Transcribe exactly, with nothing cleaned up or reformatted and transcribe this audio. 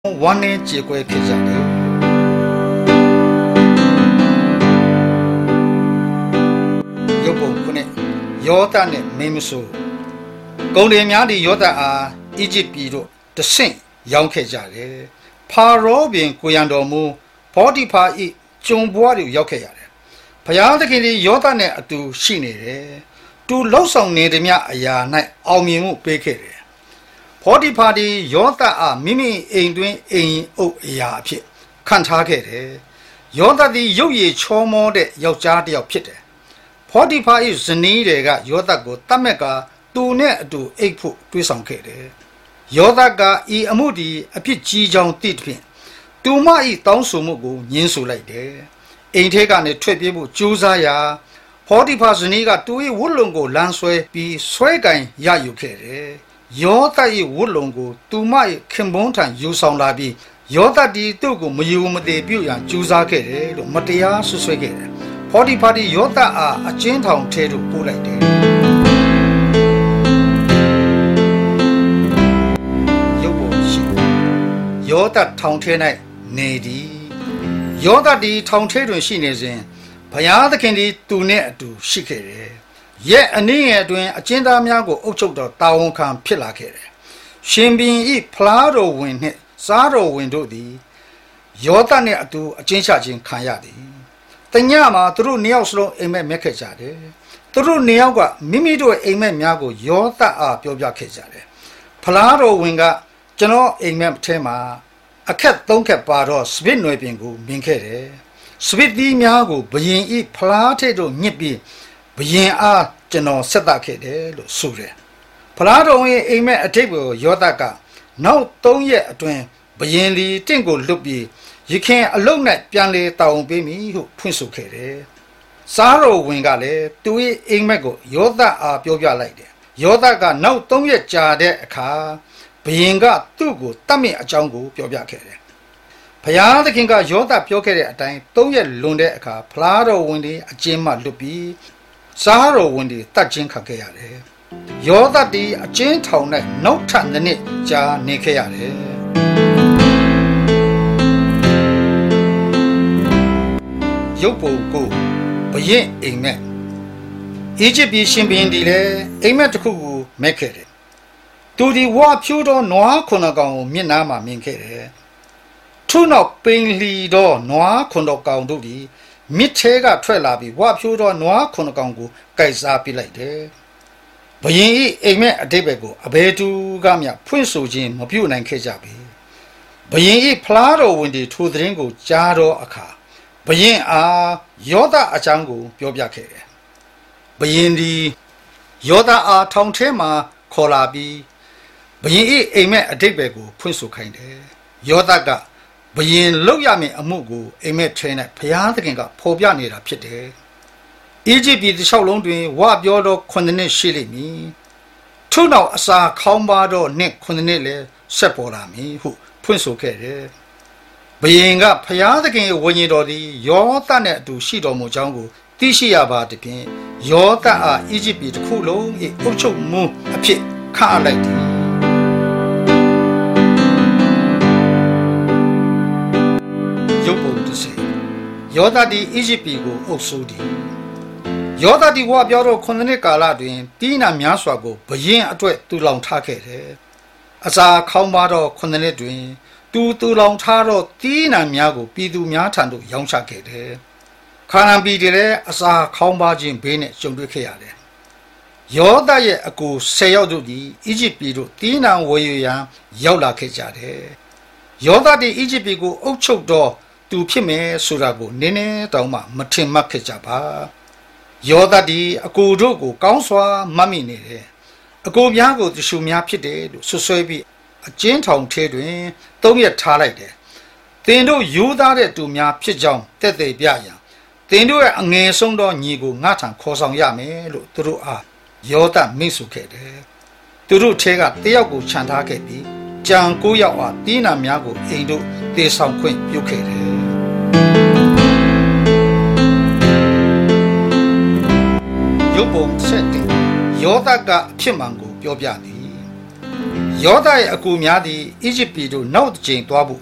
ဝမ်းနည်းကြေကွဲခဲ့ကြတယ်ရုပ်ပုံခုနှစ်ယောသနဲ့မင်းမဆိုးဂုဏ်တွေများသည့်ယောသအားအီဂျစ်ပြည်သို့တဆင့်ရောက်ခဲ့ကြတယ်ဖာရောပင်ကိုရန်တော်မူဘောတိဖာ၏ကျုံဘွားတွေရောက်ခဲ့ရတယ်ဘုရားသခင်သည်ယောသနဲ့အတူရှိနေတယ်သူလှုပ်ဆောင်နေသည်များအရာ၌အောင်မြင်မှုပေးခဲ့တယ်ဘောတိဖာသည်ယောသအားမိမိအိမ်တွင်အိမ်အုပ်အရာအဖြစ်ခံထားခဲ့တယ်ယောသသည်ရုပ်ရည်ချောမောတဲ့ယောက်ျားတစ်ယောက်ဖြစ်တယ်ဘောတိဖာ၏ဇနီးတွေကယောသကိုတတ်မဲ့ကသူနဲ့အတူအိပ်ဖို့တွေးဆောင်ခဲ့တယ်ယောသကဤအမှုသည်အဖြစ်ကြီးကြောင်းသိသဖြင့်သူမ၏တောင်းဆိုမှုကိုညှင်းဆိုလိုက်တယ်အိမ်ထဲကနေထွက်ပြေးဖို့ကြိုးစားရာဘောတိဖာဇနီးကသူ၏ဝတ်လုံကိုလမ်းဆွဲပြီးဆွဲကင်ရယူခဲ့တယ်ယောသ၏ဝတ်လုံကိုသူမ၏ခင်ပွန်းထံယူဆောင်လာပြီးယောသတီသူ့ကိုမယူမသေးပြုတ်ရန်ကြိုးစားခဲ့တယ်လို့မတရားဆွဆွဲခဲ့တယ်ဘောတိဖာသည်ယောသအားအကျဉ်းထောင်ထဲသို့ပို့လိုက်တယ်ရုပ်ပုံရှိယောသထောင်ထဲ၌နေသည်ယောသသည်ထောင်ထဲတွင်ရှိနေစဉ်ဘုရားသခင်သည်သူနှင့်အတူရှိခဲ့တယ်ရဲ့အနည်းငယ်အတွင်းအကျဉ်းသားများကိုအုပ်ချုပ်တော်တာဝန်ခံဖြစ်လာခဲ့တယ်ရှင်ဘုရင်၏ဖလားတော်ဝင်နှင့်စားတော်ဝင်တို့သည်ယောသနှင့်အတူအကျဉ်းချခြင်းခံရသည်တညမှာသူတို့နှစ်ယောက်စလုံးအိမ်မက်မက်ခဲ့ကြတယ်သူတို့နှစ်ယောက်ကမိမိတို့အိမ်မက်များကိုယောသအားပြောပြခဲ့ကြတယ်ဖလားတော်ဝင်ကကျွန်တော်အိမ်မက်ထဲမှာအခက်သုံးခက်ပါတော့စပစ်နွယ်ပင်ကိုမြင်ခဲ့တယ်စပစ်သီးများကိုဘယင်ဤဖလားထဲသို့ညှစ်ပြီးဘယင်အားကျွန်တော်ဆက်သခဲ့တယ်လို့ဆိုတယ်ဖလားတော်ဝင်အိမ်မက်အထိပ်ကိုယောသကနောက်သုံးရက်အတွင်းဘယင်လီတင့်ကိုလွတ်ပြီးရခင်အလုံးနဲ့ပြန်လေတောင်းပေးမိဟုဖွင့်ဆိုခဲ့တယ်စားတော်ဝင်ကလည်းသူ၏အိမ်မက်ကိုယောသအားပြောပြလိုက်တယ်ယောသကနောက်သုံးရက်ကြာတဲ့အခါဘယင်ကသူ့ကိုတတ်မြင့်အကြောင်းကိုပြောပြခဲ့တယ်ဘုရားသခင်ကယောသပြောခဲ့တဲ့အတိုင်းသုံးရက်လွန်တဲ့အခါဖလားတော်ဝင်သည်အကျဉ်းမှလွတ်ပြီးစားတော်ဝင်သည်တတ်ခြင်းခံခဲ့ရတယ်ယောသသည်အကျဉ်းထောင်၌နောက်ထပ်နှစ်ကြာနေခဲ့ရတယ်ရုပ်ပုံကိုဘယင်အိမ်မက်အီဂျစ်ပြည်ရှင်ဘုရင်ဒီလည်းအိမ်မက်တစ်ခုကိုမက်ခဲ့တယ်သူဒီဝါဖြူသောနွားခုနှစ်ကောင်ကိုမျက်နှာမှာမြင်ခဲ့တယ်ထို့နောက်ပိန်လီသောနွားခုနှစ်ကောင်တို့သည်မြစ်ထဲကထွက်လာပြီးဝါဖြူသောနွားခုနှစ်ကောင်ကိုကိုက်စားပြလိုက်တယ်ဘယင်၏အိမ်မက်အတိတ်ဘက်ကိုအဘယ်သူကမျှဖွင့်ဆိုခြင်းမပြုနိုင်ခဲ့ကြပေဘယင်၏ဖလားတော်ဝင်သည်ထိုသတင်းကိုကြားသောအခါဘယင်အားယောသအကြောင်းကိုပြောပြခဲ့တယ်ဘယင်သည်ယောသအားထောင်ထဲမှခေါ်လာပြီးဘယင်၏အိမ်မက်အတိတ်ဘက်ကိုဖွင့်ဆိုခိုင်းတယ်ယောသကဘယင်လောက်ရမည့်အမှုကိုအိမ်မက်ထဲ၌ဘုရားသခင်ကဖော်ပြနေတာဖြစ်တယ်အီဂျစ်ပြည်တစ်လျှောက်လုံးတွင်ဝါပြောသောခုနှစ်နှစ်ရှိလိမ့်မည်ထို့နောက်အစာခေါင်းပါသောနှစ်ခုနှစ်နှစ်လည်းဆက်ပေါ်လာမည်ဟုဖွင့်ဆိုခဲ့တယ်ဘယင်ကဘုရားသခင်ရဲ့ဝိညာဉ်တော်သည်ယောသနှင့်အတူရှိတော်မူကြောင်းကိုသိရှိရပါသည်ဖြင့်ယောသအားအီဂျစ်ပြည်တစ်ခုလုံး၏အုပ်ချုပ်မှုအဖြစ်ခန့်အပ်လိုက်သည်ရုပ်ပုံတစ်စယောသသည်အီဂျစ်ပြည်ကိုအုပ်စိုးသည်ယောသသည်ဝါပြောသောခုနှစ်နှစ်ကာလတွင်တီးနှံများစွာကိုဘယင်အတွက်တူလောင်ထားခဲ့တယ်အစာခေါင်းပါသောခုနှစ်နှစ်တွင်သူတူလောင်ထားသောတီးနှံများကိုပြည်သူများထံသို့ရောင်းချခဲ့တယ်ခါနာန်ပြည်တည်းလည်းအစာခေါင်းပါခြင်းဘေးနဲ့ကြုံတွေ့ခဲ့ရတယ်ယောသရဲ့အကူဆယ်ယောက်တို့သည်အီဂျစ်ပြည်သို့တီးနှံဝယ်ယူရန်ရောက်လာခဲ့ကြတယ်ယောသသည်အီဂျစ်ပြည်ကိုအုပ်ချုပ်သောသူဖြစ်မယ်ဆိုတာကိုနည်းနည်းတောင်မှမထင်မှတ်ခဲ့ကြပါယောသသည်အကူတို့ကိုကောင်းစွာမှတ်မိနေတယ်အကူများကိုတရှုများဖြစ်တယ်လို့ဆွဆွဲပြီးအကျဉ်းထောင်ထဲတွင်သုံးရက်ထားလိုက်တယ်သင်တို့ယူသားတဲ့သူများဖြစ်ကြောင်းတက်သေးပြရန်သင်တို့ရဲ့အငယ်ဆုံးသောညီကိုငါထံခေါ်ဆောင်ရမယ်လို့သူတို့အားယောသမိတ်ဆိုခဲ့တယ်သူတို့ထဲကတယောက်ကိုခြံထားခဲ့ပြီးကြံကိုးယောက်အားတီးနှံများကိုအိမ်တို့တေဆောင်ခွင့်ပြုခဲ့တယ်ရုပ်ပုံဆက်တယ်ယောသကအဖြစ်မှန်ကိုပြောပြသည်ယောသရဲ့အကူများသည်အီဂျစ်ပြည်သို့နောက်တစ်ကြိမ်သွားဖို့